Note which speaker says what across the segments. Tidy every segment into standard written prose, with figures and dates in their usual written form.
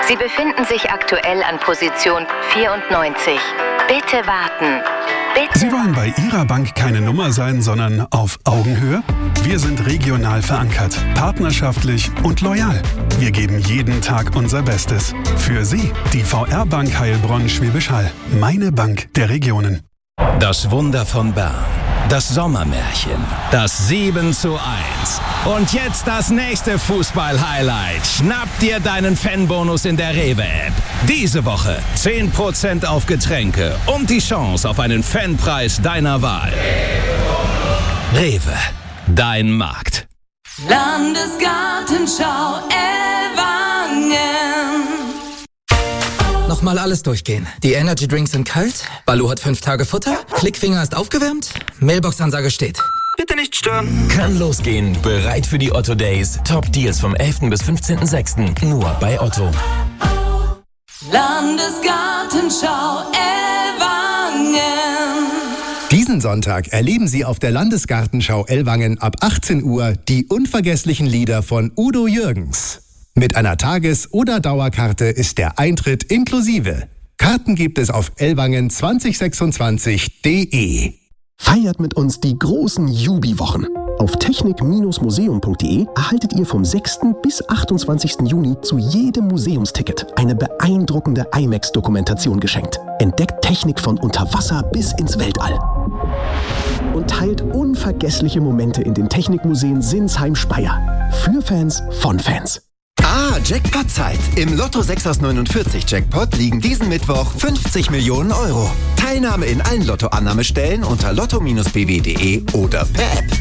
Speaker 1: Sie befinden sich aktuell an Position 94. Bitte warten. Bitte.
Speaker 2: Sie wollen bei Ihrer Bank keine Nummer sein, sondern auf Augenhöhe? Wir sind regional verankert, partnerschaftlich und loyal. Wir geben jeden Tag unser Bestes. Für Sie, die VR-Bank Heilbronn-Schwäbisch Hall. Meine Bank der Regionen.
Speaker 3: Das Wunder von Bern. Das Sommermärchen. Das 7:1. Und jetzt das nächste Fußball-Highlight. Schnapp dir deinen Fanbonus in der Rewe-App. Diese Woche 10% auf Getränke und die Chance auf einen Fanpreis deiner Wahl. Rewe, dein Markt.
Speaker 4: Landesgartenschau Ellwangen.
Speaker 5: Nochmal alles durchgehen. Die Energy Drinks sind kalt, Baloo hat 5 Tage Futter, Klickfinger ist aufgewärmt, Mailbox-Ansage steht. Bitte nicht stören.
Speaker 6: Kann losgehen. Bereit für die Otto Days. Top Deals vom 11. bis 15.06. Nur bei Otto.
Speaker 4: Landesgartenschau Ellwangen.
Speaker 7: Diesen Sonntag erleben Sie auf der Landesgartenschau Ellwangen ab 18 Uhr die unvergesslichen Lieder von Udo Jürgens. Mit einer Tages- oder Dauerkarte ist der Eintritt inklusive. Karten gibt es auf ellwangen2026.de.
Speaker 8: Feiert mit uns die großen Jubi-Wochen. Auf technik-museum.de erhaltet ihr vom 6. bis 28. Juni zu jedem Museumsticket eine beeindruckende IMAX-Dokumentation geschenkt. Entdeckt Technik von unter Wasser bis ins Weltall. Und teilt unvergessliche Momente in den Technikmuseen Sinsheim-Speyer. Für Fans von Fans.
Speaker 9: Jackpot-Zeit. Im Lotto 6 aus 49 Jackpot liegen diesen Mittwoch 50 Millionen Euro. Teilnahme in allen Lottoannahmestellen unter lotto-bw.de oder per App.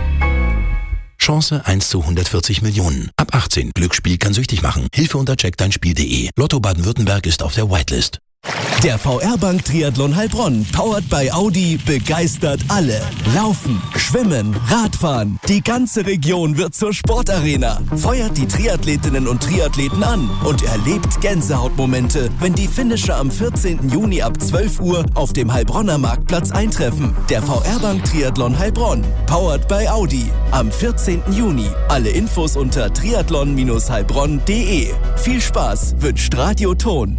Speaker 3: Chance 1 zu 140 Millionen. Ab 18. Glücksspiel kann süchtig machen. Hilfe unter checkdeinspiel.de. Lotto Baden-Württemberg ist auf der Whitelist.
Speaker 10: Der VR-Bank Triathlon Heilbronn, powered by Audi, begeistert alle. Laufen, Schwimmen, Radfahren. Die ganze Region wird zur Sportarena. Feuert die Triathletinnen und Triathleten an und erlebt Gänsehautmomente, wenn die Finisher am 14. Juni ab 12 Uhr auf dem Heilbronner Marktplatz eintreffen. Der VR-Bank Triathlon Heilbronn, powered by Audi. Am 14. Juni. Alle Infos unter triathlon-heilbronn.de. Viel Spaß wünscht Radio Ton.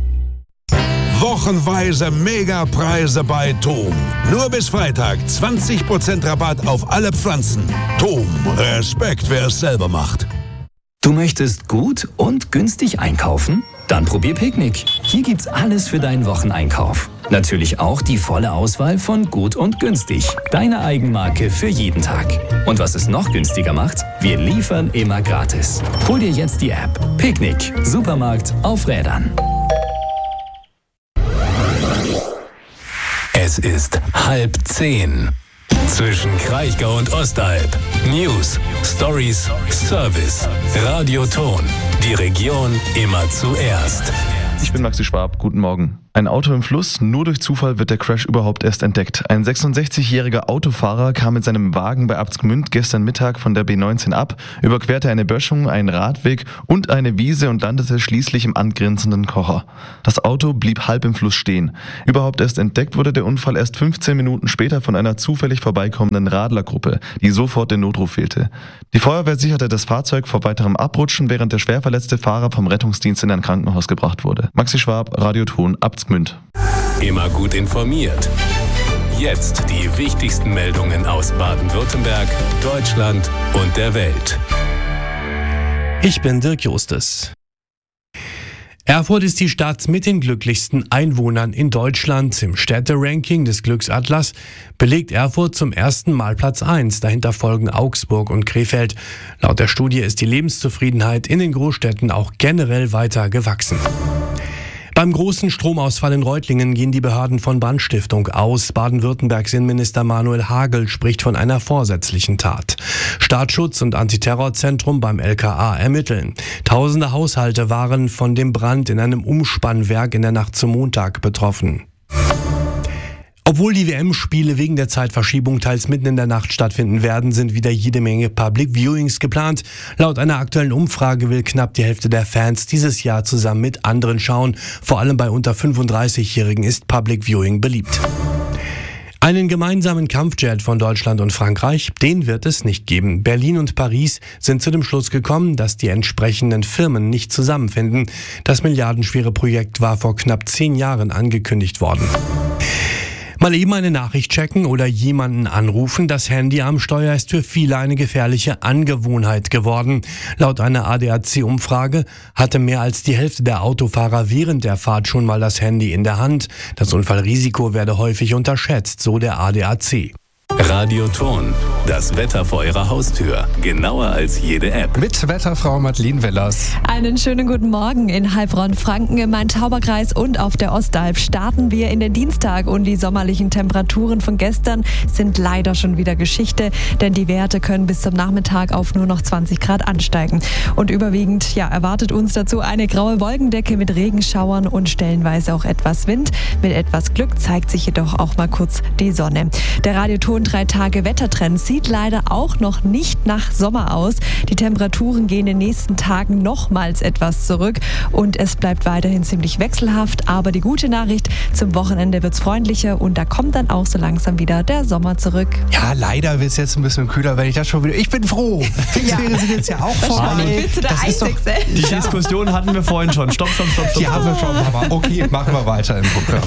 Speaker 11: Wochenweise Megapreise bei TOM. Nur bis Freitag 20% Rabatt auf alle Pflanzen. TOM, Respekt, wer es selber macht.
Speaker 12: Du möchtest gut und günstig einkaufen? Dann probier Picknick. Hier gibt's alles für deinen Wocheneinkauf. Natürlich auch die volle Auswahl von gut und günstig. Deine Eigenmarke für jeden Tag. Und was es noch günstiger macht? Wir liefern immer gratis. Hol dir jetzt die App. Picknick. Supermarkt auf Rädern.
Speaker 3: Es ist 9:30. Zwischen Kraichgau und Ostalb. News, Stories, Service. Radio Ton. Die Region immer zuerst.
Speaker 13: Ich bin Maxi Schwab, guten Morgen. Ein Auto im Fluss, nur durch Zufall wird der Crash überhaupt erst entdeckt. Ein 66-jähriger Autofahrer kam mit seinem Wagen bei Abtsgmünd gestern Mittag von der B19 ab, überquerte eine Böschung, einen Radweg und eine Wiese und landete schließlich im angrenzenden Kocher. Das Auto blieb halb im Fluss stehen. Überhaupt erst entdeckt wurde der Unfall erst 15 Minuten später von einer zufällig vorbeikommenden Radlergruppe, die sofort den Notruf wählte. Die Feuerwehr sicherte das Fahrzeug vor weiterem Abrutschen, während der schwerverletzte Fahrer vom Rettungsdienst in ein Krankenhaus gebracht wurde. Maxi Schwab, Radio Ton, Abtsgmünd.
Speaker 3: Immer gut informiert. Jetzt die wichtigsten Meldungen aus Baden-Württemberg, Deutschland und der Welt.
Speaker 14: Ich bin Dirk Justus. Erfurt ist die Stadt mit den glücklichsten Einwohnern in Deutschland. Im Städteranking des Glücksatlas belegt Erfurt zum ersten Mal Platz 1. Dahinter folgen Augsburg und Krefeld. Laut der Studie ist die Lebenszufriedenheit in den Großstädten auch generell weiter gewachsen. Beim großen Stromausfall in Reutlingen gehen die Behörden von Brandstiftung aus. Baden-Württembergs Innenminister Manuel Hagel spricht von einer vorsätzlichen Tat. Staatsschutz und Antiterrorzentrum beim LKA ermitteln. Tausende Haushalte waren von dem Brand in einem Umspannwerk in der Nacht zum Montag betroffen. Obwohl die WM-Spiele wegen der Zeitverschiebung teils mitten in der Nacht stattfinden werden, sind wieder jede Menge Public Viewings geplant. Laut einer aktuellen Umfrage will knapp die Hälfte der Fans dieses Jahr zusammen mit anderen schauen. Vor allem bei unter 35-Jährigen ist Public Viewing beliebt. Einen gemeinsamen Kampfjet von Deutschland und Frankreich, den wird es nicht geben. Berlin und Paris sind zu dem Schluss gekommen, dass die entsprechenden Firmen nicht zusammenfinden. Das milliardenschwere Projekt war vor knapp 10 Jahren angekündigt worden. Mal eben eine Nachricht checken oder jemanden anrufen. Das Handy am Steuer ist für viele eine gefährliche Angewohnheit geworden. Laut einer ADAC-Umfrage hatte mehr als die Hälfte der Autofahrer während der Fahrt schon mal das Handy in der Hand. Das Unfallrisiko werde häufig unterschätzt, so der ADAC.
Speaker 3: Radioton, das Wetter vor Ihrer Haustür. Genauer als jede App.
Speaker 15: Mit Wetterfrau Madeleine Wellers.
Speaker 16: Einen schönen guten Morgen in Heilbronn, Franken, im Main-Tauber-Kreis und auf der Ostalb. Starten wir in den Dienstag und die sommerlichen Temperaturen von gestern sind leider schon wieder Geschichte, denn die Werte können bis zum Nachmittag auf nur noch 20 Grad ansteigen. Und überwiegend erwartet uns dazu eine graue Wolkendecke mit Regenschauern und stellenweise auch etwas Wind. Mit etwas Glück zeigt sich jedoch auch mal kurz die Sonne. Der Radioton 3-Tage-Wettertrend sieht leider auch noch nicht nach Sommer aus. Die Temperaturen gehen in den nächsten Tagen nochmals etwas zurück und es bleibt weiterhin ziemlich wechselhaft. Aber die gute Nachricht, zum Wochenende wird es freundlicher und da kommt dann auch so langsam wieder der Sommer zurück.
Speaker 15: Ja, leider wird es jetzt ein bisschen kühler, wenn ich das schon wieder... Ich bin froh. Pfingstferien sind jetzt ja auch vorbei.
Speaker 16: Bist du der Einzigste?
Speaker 13: Die Diskussion hatten wir vorhin schon. Stopp.
Speaker 15: Die haben wir schon, aber okay, machen wir weiter im Programm.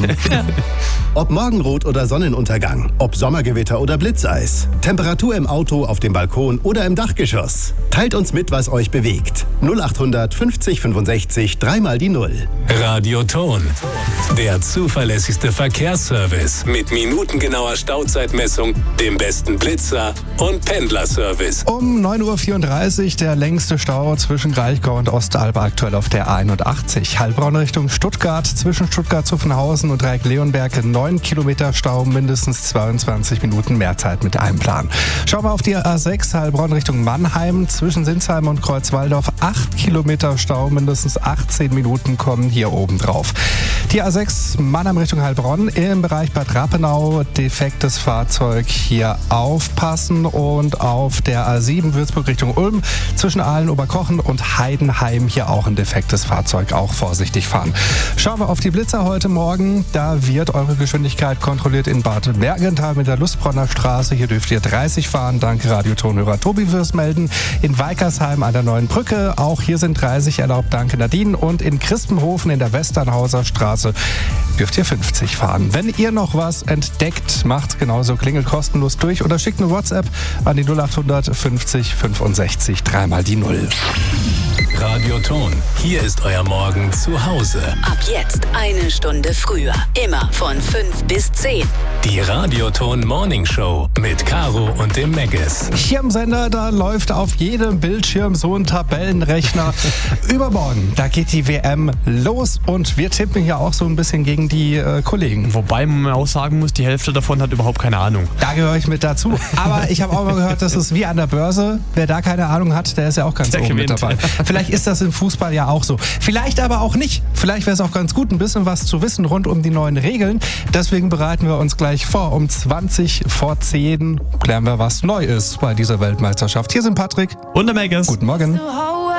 Speaker 7: Ob Morgenrot oder Sonnenuntergang, ob Sommergewitter oder Blitzeis, Temperatur im Auto, auf dem Balkon oder im Dachgeschoss. Teilt uns mit, was euch bewegt. 0800 50 65 3 mal die 0.
Speaker 3: Radioton, der zuverlässigste Verkehrsservice mit minutengenauer Stauzeitmessung, dem besten Blitzer und Pendlerservice.
Speaker 15: Um 9.34 Uhr der längste Stau zwischen Kraichgau und Ostalb aktuell auf der A81. Heilbronn Richtung Stuttgart, zwischen Stuttgart-Zuffenhausen und Dreieck-Leonberg 9 Kilometer Stau, mindestens 22 Minuten mehr Zeit mit einem Plan. Schauen wir auf die A6 Heilbronn Richtung Mannheim, zwischen Sinsheim und Kreuzwaldorf 8 Kilometer Stau, mindestens 18 Minuten kommen hier oben drauf. Die A6 Mannheim Richtung Heilbronn im Bereich Bad Rappenau, defektes Fahrzeug, hier aufpassen. Und auf der A7 Würzburg Richtung Ulm, zwischen Aalen, Oberkochen und Heidenheim hier auch ein defektes Fahrzeug, auch vorsichtig fahren. Schauen wir auf die Blitzer heute Morgen, da wird eure Geschwindigkeit kontrolliert in Bad Mergenthal mit der Lustbronner Straße. Hier dürft ihr 30 fahren, dank Radiotonhörer Tobi fürs Melden. In Weikersheim an der Neuen Brücke, auch hier sind 30 erlaubt, danke Nadine. Und in Christenhofen in der Westernhauser Straße dürft ihr 50 fahren. Wenn ihr noch was entdeckt, macht genauso, klingelt kostenlos durch oder schickt eine WhatsApp an die 0800 50 65 3 mal die 0.
Speaker 3: Radioton, hier ist euer Morgen zu Hause.
Speaker 1: Ab jetzt eine Stunde früher. Immer von 5 bis 10.
Speaker 3: Die Radioton Morning Show mit Caro und dem Megges.
Speaker 15: Hier im Sender, da läuft auf jedem Bildschirm so ein Tabellenrechner. Übermorgen, da geht die WM los und wir tippen hier auch so ein bisschen gegen die Kollegen.
Speaker 13: Wobei man auch sagen muss, die Hälfte davon hat überhaupt keine Ahnung.
Speaker 15: Da gehöre ich mit dazu. Aber ich habe auch mal gehört, das ist wie an der Börse. Wer da keine Ahnung hat, der ist ja auch ganz oben mit dabei. Vielleicht ist das im Fußball ja auch so. Vielleicht aber auch nicht. Vielleicht wäre es auch ganz gut, ein bisschen was zu wissen rund um die neuen Regeln. Deswegen bereiten wir uns gleich vor. Um 20 vor 10 klären wir, was neu ist bei dieser Weltmeisterschaft. Hier sind Patrick
Speaker 13: und der Megges.
Speaker 15: Guten Morgen.